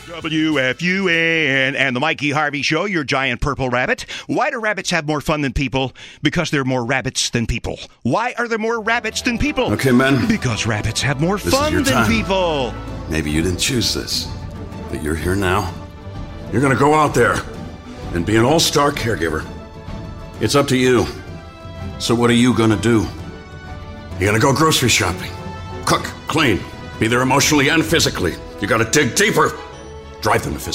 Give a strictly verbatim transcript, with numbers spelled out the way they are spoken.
W F U N and the Mikey Harvey Show, your giant purple rabbit. Why do rabbits have more fun than people? Because they're more rabbits than people. Why are there more rabbits than people? Okay, men. Because rabbits have more This is fun your than time. people. Maybe you didn't choose this, but you're here now. You're gonna go out there and be an all-star caregiver. It's up to you. So what are you gonna do? You're gonna go grocery shopping, cook, clean, be there emotionally and physically. You gotta dig deeper. Drive them to physical.